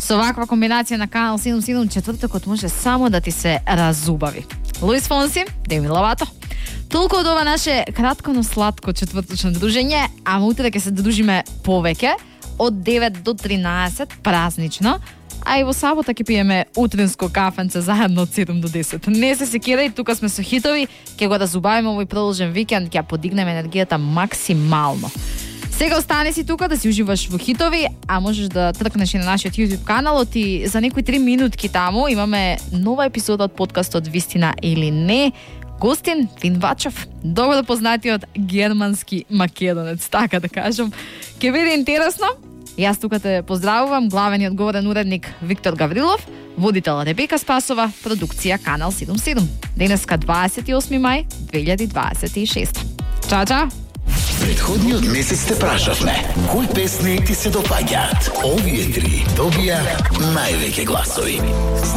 Со ваква комбинација на Канал 77 четвртокот може само да ти се разубави. Луис Фонси, Деми Ловато. Толку од ова наше кратко, но сладко четврточно дружење, а утре ќе се дружиме повеќе од 9 до 13 празнично, а и во сабота ќе пиеме утринско кафенце заедно од 7 до 10. Не се секирај, тука сме со хитови, ќе го разубавиме овој продолжен викенд, ќе подигнеме енергијата максимално. Сега остани си тука да си уживаш во хитови, а можеш да тркнеш и на нашиот YouTube каналот и за некои 3 минутки таму имаме нова епизода од подкастот Вистина или не. Гостин Винвачев, добро познатиот германски македонец, така да кажам. Ќе биде интересно. Јас тука те поздравувам, главен и одговорен уредник Виктор Гаврилов, водител Ребека Спасова, продукција Канал 77. Денеска 28 мај 2026. Чао, чао! Предходниот месец те прашавме кои песни ти се допаѓаат. Овие три добија највеќе гласови.